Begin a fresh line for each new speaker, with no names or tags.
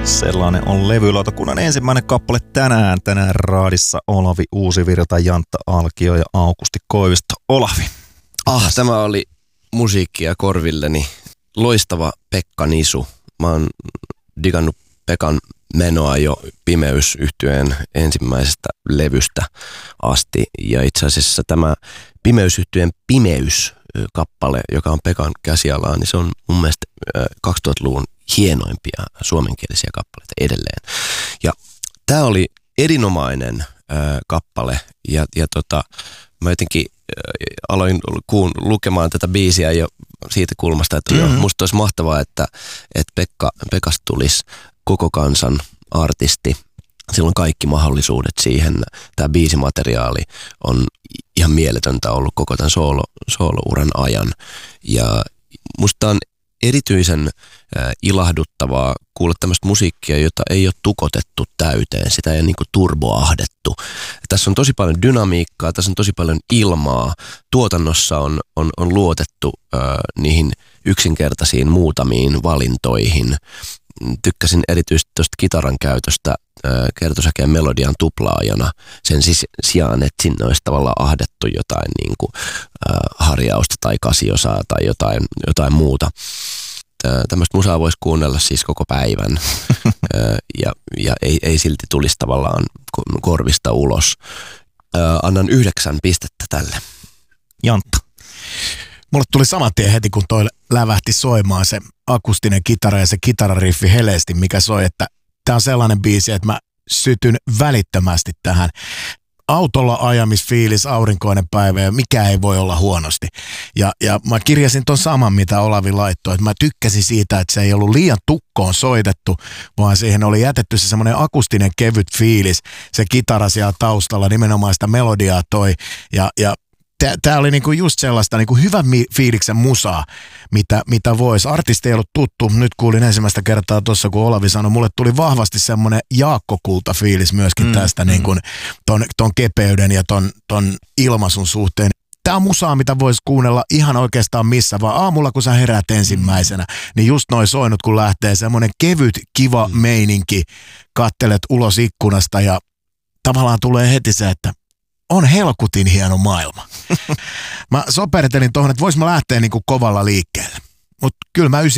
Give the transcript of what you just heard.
Sellainen on levylautakunnan ensimmäinen kappale tänään raadissa Olavi Uusivirta, Jantta Alkio ja Aukusti Koivisto. Olavi.
Tämä oli musiikkia korvilleni. Loistava Pekka Nisu. Mä oon digannut Pekan menoa jo Pimeys-yhtyeen ensimmäisestä levystä asti. Ja itse asiassa tämä Pimeys-yhtyeen Pimeys-kappale, joka on Pekan käsialaa, niin se on mun mielestä 2000-luvun hienoimpia suomenkielisiä kappaleita edelleen. Ja tää oli erinomainen kappale ja mä jotenkin aloin lukemaan tätä biisiä jo siitä kulmasta, että musta olisi mahtavaa, että Pekasta tulisi koko kansan artisti. Sillä on kaikki mahdollisuudet siihen. Tämä biisimateriaali on ihan mieletöntä ollut koko tämän soolouran ajan. Ja musta on erityisen ilahduttavaa kuulla tämmöistä musiikkia, jota ei ole tukotettu täyteen. Sitä ei ole niin kuin turboahdettu. Tässä on tosi paljon dynamiikkaa, tässä on tosi paljon ilmaa. Tuotannossa on luotettu niihin yksinkertaisiin muutamiin valintoihin. Tykkäsin erityisesti tuosta kitaran käytöstä kertosäkeen melodian tuplaajana sen sijaan, että sinne olisi tavallaan ahdettu jotain niin kuin harjausta tai kasiosaa tai jotain muuta. Tämmöistä musaa voisi kuunnella siis koko päivän ja ei silti tulisi tavallaan korvista ulos. Annan 9 pistettä tälle.
Jantta.
Mulle tuli saman tien heti, kun toi lävähti soimaan se akustinen kitara ja se kitarariffi heleesti, mikä soi, että tää on sellainen biisi, että mä sytyn välittömästi tähän. Autolla ajamisfiilis, aurinkoinen päivä ja mikä ei voi olla huonosti. Ja mä kirjasin ton saman, mitä Olavi laittoi, että mä tykkäsin siitä, että se ei ollut liian tukkoon soitettu, vaan siihen oli jätetty se semmoinen akustinen kevyt fiilis, se kitara siellä taustalla nimenomaan sitä melodiaa toi ja tää oli niinku just sellaista niinku hyvän fiiliksen musaa, mitä voisi. Artisti ei ollut tuttu. Nyt kuulin ensimmäistä kertaa tuossa, kun Olavi sanoi, mulle tuli vahvasti semmoinen Jaakko Kulta-fiilis myöskin tästä niinku ton kepeyden ja ton ilmaisun suhteen. Tää on musaa, mitä voisi kuunnella ihan oikeastaan missä, vaan aamulla kun sä heräät ensimmäisenä, niin just noi soinut kun lähtee semmoinen kevyt, kiva meininki, kattelet ulos ikkunasta ja tavallaan tulee heti se, että on helkutin hieno maailma. Mä sopertelin tuohon, että vois mä lähteä niinku kovalla liikkeelle. Mut kyllä mä